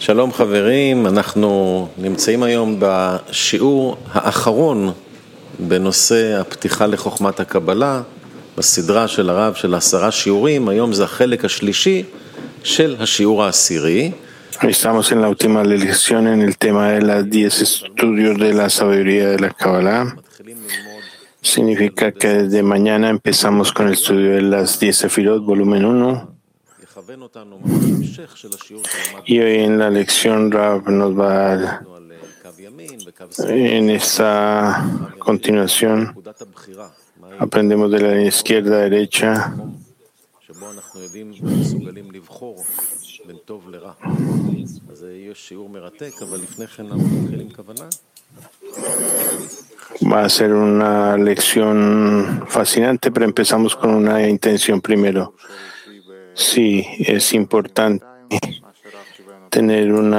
שלום חברים, אנחנו נמצאים היום בשיעור האחרון בנושא הפתיחה לחוכמת הקבלה, בסדרה של הרב של 10 שיעורים. היום זה החלק השלישי של השיעור העשירי. Estamos en la última lección en el tema de las 10 estudios de la sabiduría de la Kabbalah. Significa que desde mañana empezamos con el estudio de las 10 Sefirot, volumen 1. Y hoy en la lección Rav nos va a dar, en esta continuación, aprendemos de la izquierda a derecha. Va a ser una lección fascinante, pero empezamos con una intención primero. Sí, es importante tener una